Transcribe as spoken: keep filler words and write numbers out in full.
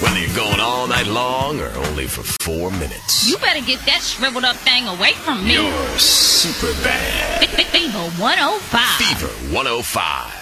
Whether you're going all night long or only for four minutes. You better get that shriveled up thing away from me. You're super bad. Fever one oh five. Fever one oh five.